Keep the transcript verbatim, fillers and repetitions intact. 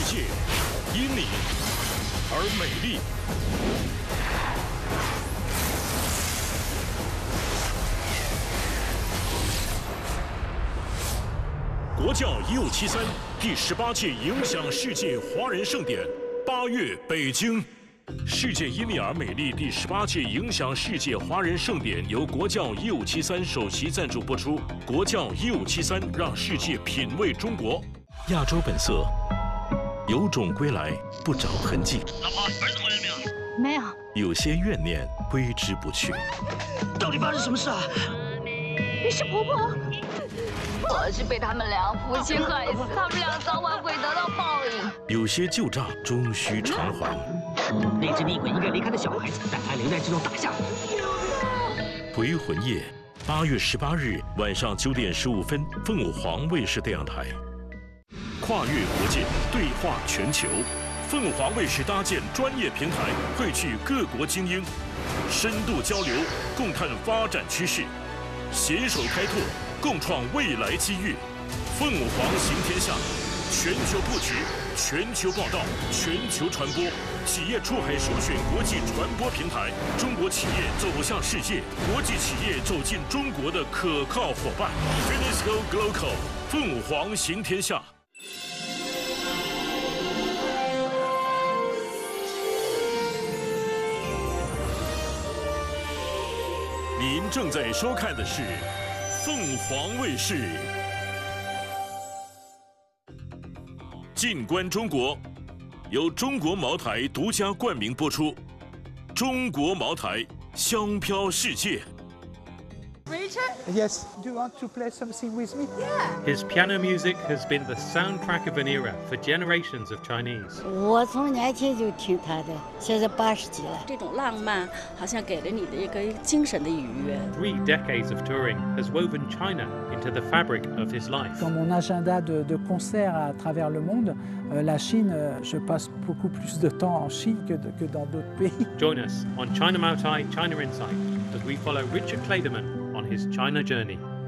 界，因你而美丽。国教一五七三第十八届影响世界华人盛典，八月北京。世界因你而美丽第十八届影响世界华人盛典由国教一五七三首席赞助播出。国教一五七三让世界品味中国。亚洲本色，有种归来不着痕迹。 老婆，儿子回来没有？ 没有。 有些怨念挥之不去。 到底发生什么事啊？ 你是婆婆。 我是被他们俩夫妻害死，他们俩早晚会得到报应。 有些旧账终须偿还。 那只厉鬼应该离开的小孩子，但他留在这座大厦里。 回魂夜，八月十八日晚上九点十五分，凤凰卫视电视台。跨越国界，对话全球，凤凰卫视搭建专业平台，汇聚各国精英，深度交流，共探发展趋势，携手开拓，共创未来机遇。凤凰行天下，全球布局，全球报道，全球传播。企业出海首选国际传播平台，中国企业走向世界，国际企业走进中国的可靠伙伴。Finisco Global， 凤凰行天下。您正在收看的是凤凰卫视。静观中国。由中国茅台独家冠名播出，中国茅台香飘世界。 Richard? Yes. Do you want to play something with me? Yeah. His piano music has been the soundtrack of an era for generations of Chinese. 我从年轻就听他的，现在八十几了。 这种浪漫好像给了你的一个精神的愉悦。 Three decades of touring has woven China into the fabric of his life. Dans mon agenda de, de concerts à travers le monde, euh, la Chine, euh, je passe beaucoup plus de temps en Chine que, de, que dans d'autres pays. Join us on China Mao Tai, China Insight as we follow Richard Clayderman on his China journey.